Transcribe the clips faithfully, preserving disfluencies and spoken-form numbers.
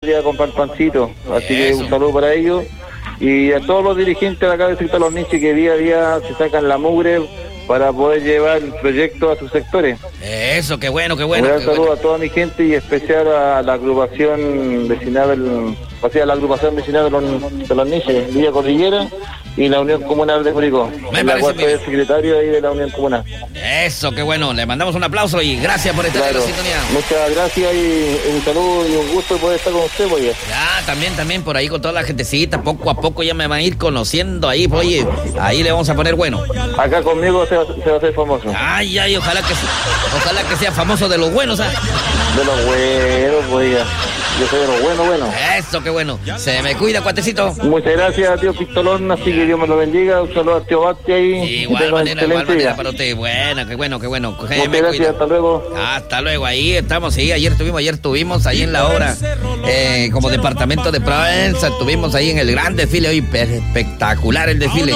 a comprar pancito, así Eso. que un saludo para ellos. Y a todos los dirigentes de acá del sector Los Niches que día a día se sacan la mugre para poder llevar el proyecto a sus sectores. Eso, qué bueno, qué bueno. Un gran qué saludo bueno. a toda mi gente y especial a la agrupación vecinal del, o sea, la agrupación vecinal de los, de los Niches, Villa Cordillera y la Unión Comunal de Curicó. Me En la parece cual muy soy bien. el secretario ahí de la Unión Comunal. Eso, qué bueno. Le mandamos un aplauso y gracias por estar Claro. en la sintonía. Muchas gracias y un saludo y un gusto poder estar con usted, pues. Ya, también, también por ahí con toda la gentecita, poco a poco ya me van a ir conociendo ahí, pues, oye, ahí le vamos a poner bueno. Acá conmigo se va, se va a hacer famoso. Ay, ay, ojalá que ojalá que sea famoso de los buenos, ¿ah? De los buenos, pues. Yo soy de los buenos, bueno. Eso, qué bueno. Se me cuida, cuatecito. Muchas gracias, tío Pistolón, así que Dios me lo bendiga. Un saludo al tío Basti ahí. De Que igual tenga un manera, igual excelente manera día. para usted. Buena, qué bueno, qué bueno. Se Muchas me gracias, cuida. hasta luego. Hasta luego, ahí estamos, sí, ayer tuvimos, ayer tuvimos ahí en la obra, eh, como departamento de prensa, estuvimos ahí en el gran desfile, hoy espectacular el desfile.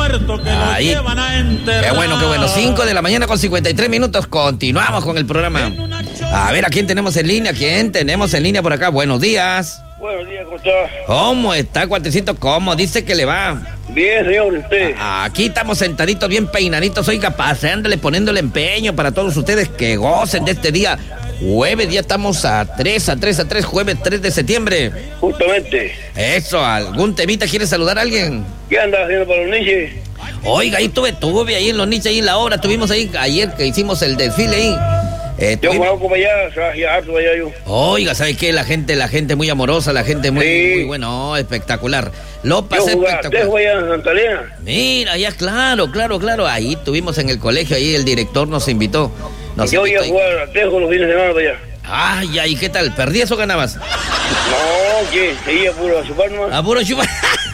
Ahí, qué bueno, qué bueno, cinco de la mañana con cincuenta y tres minutos, continuamos con el programa. A ver, ¿a quién tenemos en línea? ¿Quién tenemos en línea por acá? Buenos días. Buenos días, ¿cómo está? ¿Cómo está, cuatecito? ¿Cómo dice que le va? Bien, señor, ¿usted? Aquí estamos sentaditos, bien peinaditos, oiga, paseándole, poniéndole empeño para todos ustedes que gocen de este día. Jueves, ya estamos a tres, a tres, a tres, jueves tres de septiembre. Justamente. Eso, ¿algún temita quiere saludar a alguien? ¿Qué anda haciendo para los niches? Oiga, ahí tuve, tuve ahí en los nichos, ahí en la obra, estuvimos ahí ayer que hicimos el desfile ahí. Eh, Yo tuvimos- conozco para allá, trabajé harto para allá yo. Oiga, ¿sabes qué? La gente, la gente muy amorosa, la gente muy, Sí. muy buena, oh, espectacular. Lo Yo pasé jugaba espectacular. tejo allá en Santa Elena. Mira, ya claro, claro, claro. Ahí tuvimos en el colegio, ahí el director nos invitó. Nos Yo iba invitó a ahí. jugar a tejo los fines de semana para allá. Ay, ay, ¿qué tal? ¿Perdías o ganabas? No, ¿qué? Seguía puro a chupar nomás. A puro chupa.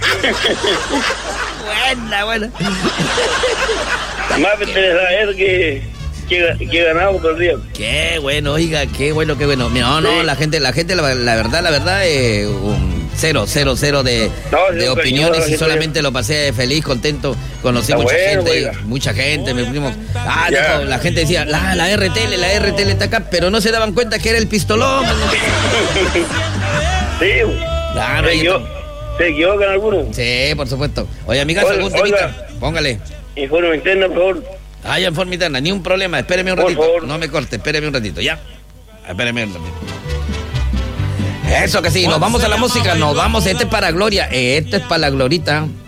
Buena, buena. Más me interesa eso que, que, que ganaba o perdía. Qué bueno, oiga, qué bueno, qué bueno. No, no, Sí. la gente, la gente, la, la verdad, la verdad, eh, un cero, cero, cero de, No, sí, de pero opiniones yo, la y gente- solamente lo pasé feliz, contento. Conocí Está mucha bueno, gente, oiga. mucha gente, me fuimos. Ah, Ya. dijo, la gente decía, la, la R T L, la R T L está acá, pero no se daban cuenta que era el pistolón. Sí, Claro, se, ahí equivo- está. se equivocan algunos. Sí, por supuesto. Oye, amigas, Oiga, algún oiga. temita, póngale. Informe interno, por favor. Ah, ya en forma interna, ni un problema, espéreme un Por ratito. favor. No me corte, espéreme un ratito, ¿ya? Espéreme un ratito. Eso que sí, nos vamos a la música, nos vamos, este es para Gloria, este es para la Glorita.